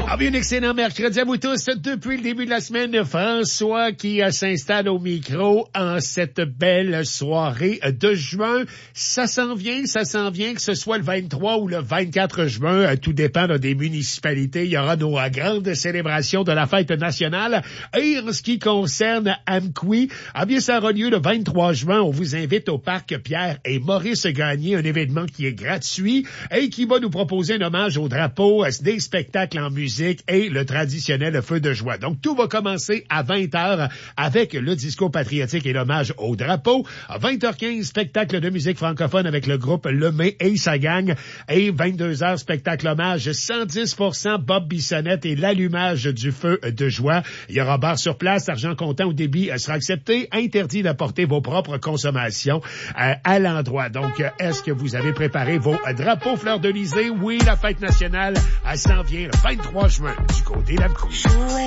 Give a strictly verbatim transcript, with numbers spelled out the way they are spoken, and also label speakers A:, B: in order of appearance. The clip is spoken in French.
A: Ah bien, excellent mercredi à vous tous. Depuis le début de la semaine, François qui euh, s'installe au micro en cette belle soirée de juin. Ça s'en vient, ça s'en vient, que ce soit le vingt-trois ou le vingt-quatre juin, euh, tout dépend là, des municipalités. Il y aura nos euh, grandes célébrations de la fête nationale. Et en ce qui concerne Amqui, ah bien, ça aura lieu le vingt-trois juin. On vous invite au parc Pierre et Maurice Gagné, un événement qui est gratuit et qui va nous proposer un hommage au drapeau, euh, des spectacles en musique et le traditionnel feu de joie. Donc, tout va commencer à vingt heures avec le disco patriotique et l'hommage au drapeau. À vingt heures quinze, spectacle de musique francophone avec le groupe Lemay et sa gang. Et vingt-deux heures, spectacle hommage cent dix pour cent Bob Bissonnette et l'allumage du feu de joie. Il y aura bar sur place, argent comptant au débit sera accepté. Interdit d'apporter vos propres consommations euh, à l'endroit. Donc, euh, est-ce que vous avez préparé vos drapeaux fleurs de lysée? Oui, la fête nationale, elle s'en vient le vingt-trois juin du côté d'Amqui.